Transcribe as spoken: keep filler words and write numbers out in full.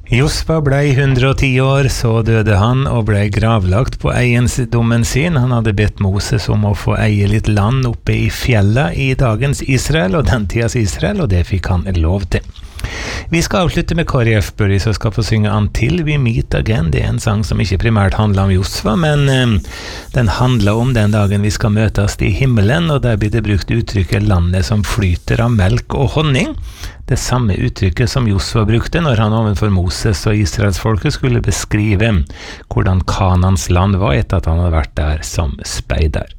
Josva ble hundre og ti år, så døde han og ble gravlagt på eiendommen sin. Han hadde bedt Moses om å få eie litt land oppe i fjellet i dagens Israel, og den tidas Israel, og det fikk han lov til. Vi skal avslutte med K R F Børri, som skal få synge Until We Meet Again. Det er en sang som ikke primært handler om Josva, men um, den handler om den dagen vi skal møtes i himmelen, og der blir det brukt uttrykket landet som flyter av melk og honning. Det samme uttrykket som Josva brukte når han ovenfor Moses og Israelsfolket skulle beskrive hvordan Kanans land var etter at han hadde vært der som speider.